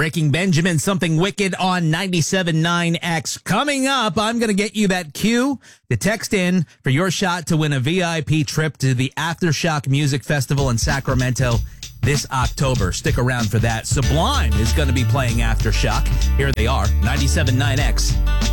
Breaking Benjamin, Something Wicked on 97.9X. Coming up, I'm going to get you that cue to text in for your shot to win a VIP trip to the Aftershock Music Festival in Sacramento this October. Stick around for that. Sublime is going to be playing Aftershock. Here they are, 97.9X.